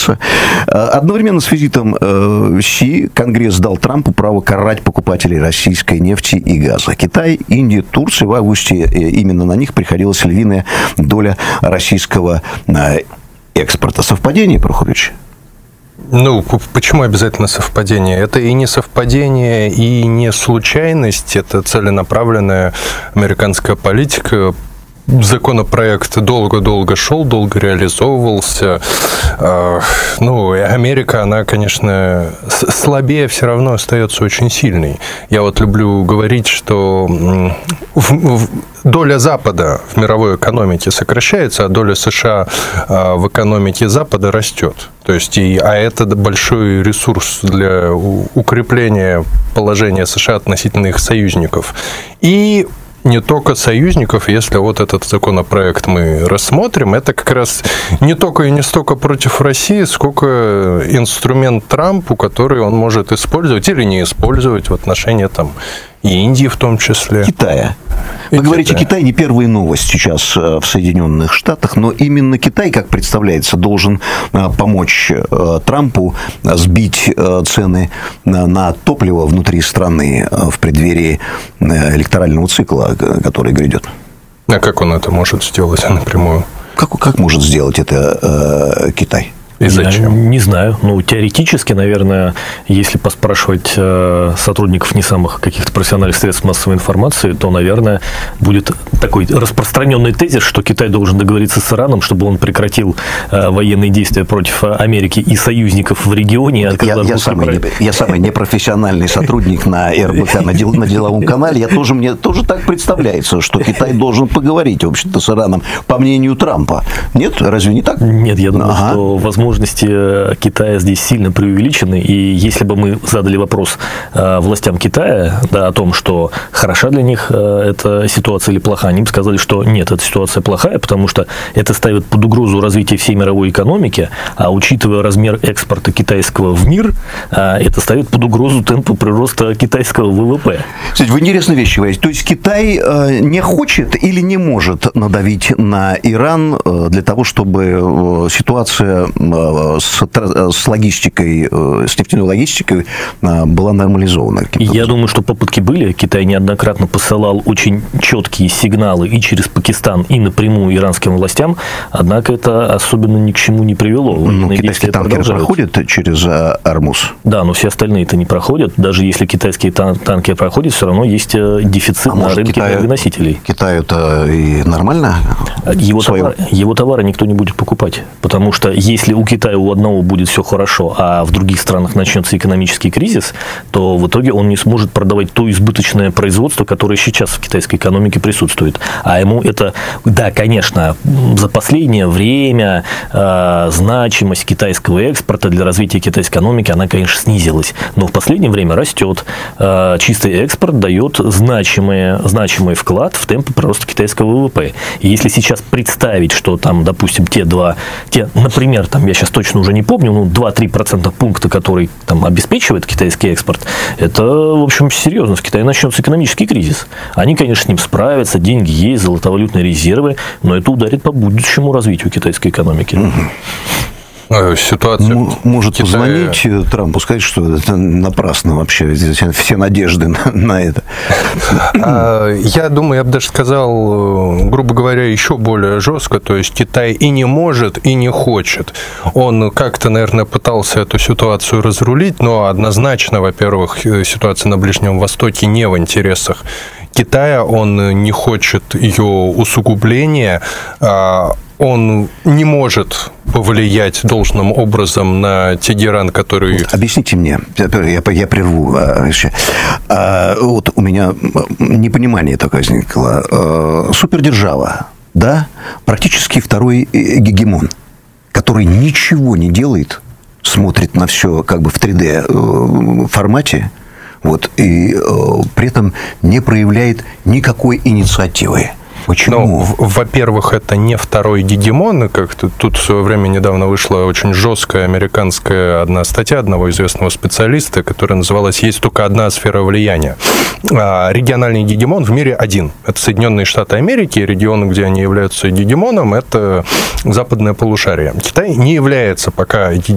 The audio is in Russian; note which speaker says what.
Speaker 1: вопроса. Одновременно с визитом Си Конгресс дал Трампу право карать покупателей российской нефти и газа. Китай, Индия, Турция. В августе именно на них приходилась львиная доля российского экспорта. Совпадение, Прохорович?
Speaker 2: Ну, почему обязательно совпадение? Это и не совпадение, и не случайность. Это целенаправленная американская политика. Законопроект долго-долго шел, долго реализовывался. Ну, Америка, она, конечно, слабее все равно остается очень сильной. Я вот люблю говорить, что доля Запада в мировой экономике сокращается, а доля США в экономике Запада растет. То есть, а это большой ресурс для укрепления положения США относительно их союзников. И не только союзников, если вот этот законопроект мы рассмотрим, это как раз не только и не столько против России, сколько инструмент Трампу, который он может использовать или не использовать в отношении там и Индии в том числе.
Speaker 1: Китая. Вы говорите, Китай не первая новость сейчас в Соединенных Штатах, но именно Китай, как представляется, должен помочь Трампу сбить цены на топливо внутри страны в преддверии электорального цикла, который грядет.
Speaker 2: А как он это может сделать напрямую?
Speaker 1: Как может сделать это Китай?
Speaker 2: И зачем?
Speaker 3: Я не знаю. Ну, теоретически, наверное, если поспрашивать сотрудников не самых каких-то профессиональных средств массовой информации, то, наверное, будет такой распространенный тезис, что Китай должен договориться с Ираном, чтобы он прекратил военные действия против Америки и союзников в регионе.
Speaker 1: Я самый непрофессиональный сотрудник на РБК, на деловом канале. Мне тоже так представляется, что Китай должен поговорить, в общем-то, с Ираном, по мнению Трампа. Нет? Разве не так?
Speaker 3: Нет, я думаю, что возможности Китая здесь сильно преувеличены, и если бы мы задали вопрос властям Китая, да, о том, что хороша для них эта ситуация или плоха, они бы сказали, что нет, эта ситуация плохая, потому что это ставит под угрозу развитие всей мировой экономики, а учитывая размер экспорта китайского в мир, это ставит под угрозу темпы прироста китайского ВВП.
Speaker 1: Кстати, вы интересные вещи говорите. То есть Китай не хочет или не может надавить на Иран для того, чтобы ситуация с логистикой, с нефтяной логистикой была нормализована?
Speaker 3: Я думаю, что попытки были. Китай неоднократно посылал очень четкие сигналы и через Пакистан, и напрямую иранским властям, однако это особенно ни к чему не привело.
Speaker 1: Но китайские танкеры проходят через Ормуз?
Speaker 3: Да, но все остальные-то не проходят. Даже если китайские танкеры проходят, все равно есть дефицит на рынке энергоносителей.
Speaker 1: Китаю-то и нормально?
Speaker 3: Его товары никто не будет покупать, потому что если у Китая у одного будет все хорошо, а в других странах начнется экономический кризис, то в итоге он не сможет продавать то избыточное производство, которое сейчас в китайской экономике присутствует. А ему это, да, конечно, за последнее время значимость китайского экспорта для развития китайской экономики, она, конечно, снизилась. Но в последнее время растет. Чистый экспорт дает значимый вклад в темпы прироста китайского ВВП. И если сейчас представить, что там, допустим, например, там, я сейчас точно уже не помню, 2-3% пункта, который там обеспечивает китайский экспорт, это, в общем, серьезно. В Китае начнется экономический кризис. Они, конечно, с ним справятся, деньги есть, золотовалютные резервы, но это ударит по будущему развитию китайской экономики.
Speaker 2: Ситуация
Speaker 1: может позвонить Трампу, сказать, что это напрасно вообще, все надежды на это.
Speaker 2: Я думаю, я бы даже сказал, грубо говоря, еще более жестко, то есть Китай и не может, и не хочет. Он как-то, наверное, пытался эту ситуацию разрулить, но однозначно, во-первых, ситуация на Ближнем Востоке не в интересах Китая, он не хочет ее усугубления, он не может повлиять должным образом на Тегеран, который...
Speaker 1: Объясните мне, я прерву еще. Вот у меня непонимание такое возникло. Супердержава, да, практически второй гегемон, который ничего не делает, смотрит на все как бы в 3D формате, вот, и при этом не проявляет никакой инициативы. Почему?
Speaker 2: Ну, во-первых, это не второй гегемон. Как-то тут в свое время недавно вышла очень жесткая американская одна статья одного известного специалиста, которая называлась «Есть только одна сфера влияния». Региональный гегемон в мире один. Это Соединенные Штаты Америки. Регионы, где они являются гегемоном, это западное полушарие. Китай не является пока